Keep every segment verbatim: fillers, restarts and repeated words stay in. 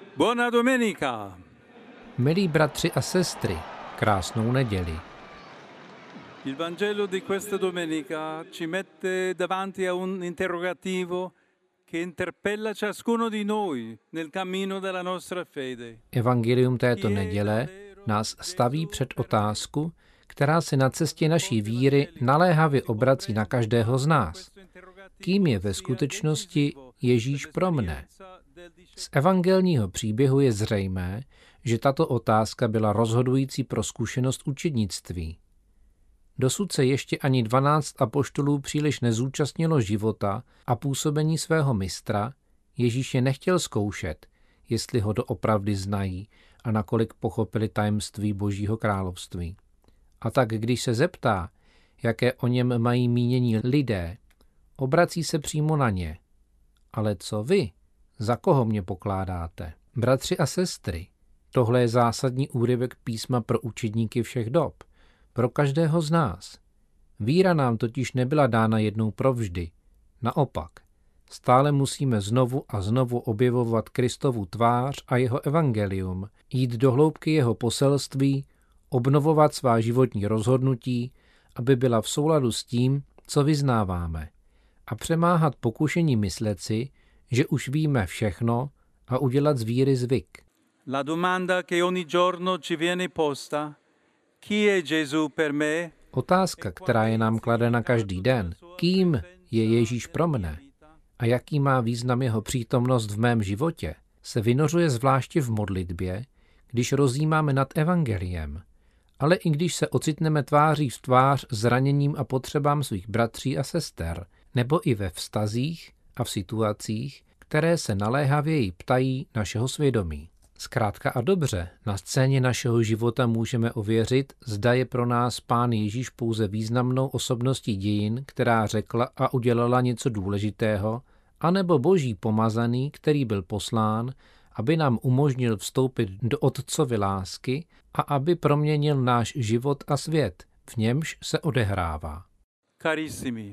Buona domenica! Milí bratři a sestry, krásnou neděli. Il Vangelo di questa domenica ci mette davanti a un interrogativo che interpella ciascuno di noi nel cammino della nostra fede. Evangelium této neděle nás staví před otázku, která se na cestě naší víry naléhavě obrací na každého z nás. Kým je ve skutečnosti Ježíš pro mne? Z evangelního příběhu je zřejmé, že tato otázka byla rozhodující pro zkušenost učednictví. Dosud se ještě ani dvanáct apoštolů příliš nezúčastnilo života a působení svého mistra, Ježíš je nechtěl zkoušet, jestli ho doopravdy znají a nakolik pochopili tajemství Božího království. A tak když se zeptá, jaké o něm mají mínění lidé, obrací se přímo na ně. Ale co vy? Za koho mě pokládáte? Bratři a sestry, tohle je zásadní úryvek písma pro učedníky všech dob, pro každého z nás. Víra nám totiž nebyla dána jednou provždy. Naopak, stále musíme znovu a znovu objevovat Kristovu tvář a jeho evangelium, jít do hloubky jeho poselství, obnovovat svá životní rozhodnutí, aby byla v souladu s tím, co vyznáváme, a přemáhat pokušení myslet si, že už víme všechno a udělat z víry zvyk. La domanda che ogni giorno ci viene posta, chi è Gesù per me? Otázka, která je nám kladena každý den, kým je Ježíš pro mne a jaký má význam jeho přítomnost v mém životě, se vynořuje zvláště v modlitbě, když rozjímáme nad evangeliem, ale i když se ocitneme tváří v tvář zraněním a potřebám svých bratří a sester, nebo i ve vztazích a v situacích, které se naléhavěji ptají našeho svědomí. Zkrátka a dobře, na scéně našeho života můžeme ověřit, zda je pro nás Pán Ježíš pouze významnou osobností dějin, která řekla a udělala něco důležitého, anebo Boží pomazaný, který byl poslán, aby nám umožnil vstoupit do Otcovy lásky a aby proměnil náš život a svět, v němž se odehrává. Carissimi,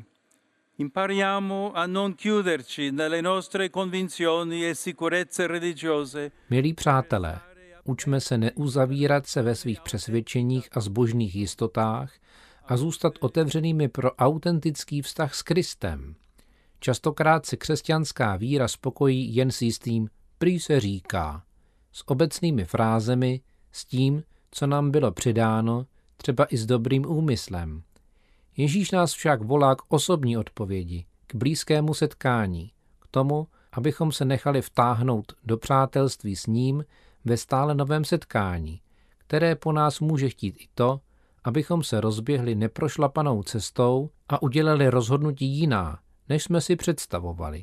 impariamo a non chiuderci nelle nostre convinzioni e sicurezze religiose. Milí přátelé, učme se neuzavírat se ve svých přesvědčeních a zbožných jistotách a zůstat otevřenými pro autentický vztah s Kristem. Častokrát se křesťanská víra spokojí jen s jistým prý se říká, s obecnými frázemi, s tím, co nám bylo přidáno, třeba i s dobrým úmyslem. Ježíš nás však volá k osobní odpovědi, k blízkému setkání, k tomu, abychom se nechali vtáhnout do přátelství s ním ve stále novém setkání, které po nás může chtít i to, abychom se rozběhli neprošlapanou cestou a udělali rozhodnutí jiná, než jsme si představovali.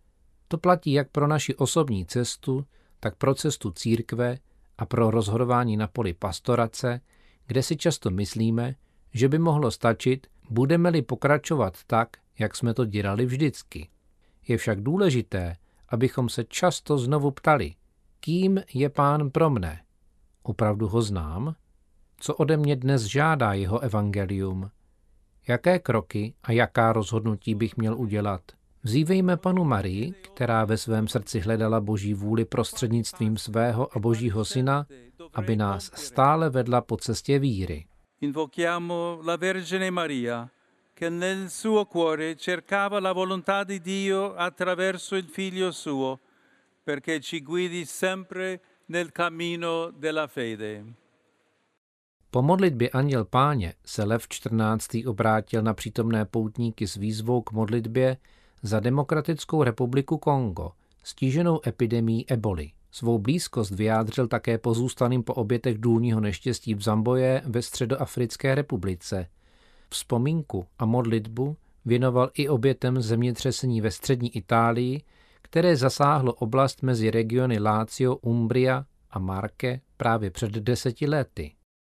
To platí jak pro naši osobní cestu, tak pro cestu církve a pro rozhodování na poli pastorace, kde si často myslíme, že by mohlo stačit, budeme-li pokračovat tak, jak jsme to dělali vždycky. Je však důležité, abychom se často znovu ptali, kým je Pán pro mne? Opravdu ho znám? Co ode mě dnes žádá jeho evangelium? Jaké kroky a jaká rozhodnutí bych měl udělat? Vzívejme Panu Marii, která ve svém srdci hledala Boží vůli prostřednictvím svého a Božího syna, aby nás stále vedla po cestě víry. Invochiamo la Vergine Maria, che nel suo cuore cercava la volontà di Dio attraverso il Figlio suo, perché ci guidi sempre nel cammino della fede. Po modlitbě Anděl Páně se Lev čtrnáctý obrátil na přítomné poutníky s výzvou k modlitbě za Demokratickou republiku Kongo, stiženou epidemií eboli. Svou blízkost vyjádřil také pozůstalým po obětech důlního neštěstí v Zamboje ve Středoafrické republice. Vzpomínku a modlitbu věnoval i obětem zemětřesení ve střední Itálii, které zasáhlo oblast mezi regiony Lazio, Umbria a Marke právě před deseti lety.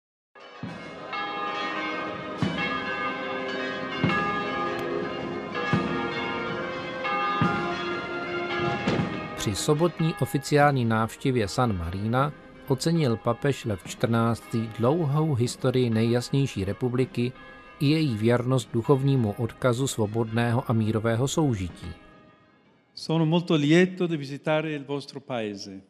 Při sobotní oficiální návštěvě San Marina ocenil papež Lev čtrnáctý dlouhou historii nejjasnější republiky i její věrnost duchovnímu odkazu svobodného a mírového soužití. Sono molto lieto di visitare il vostro paese.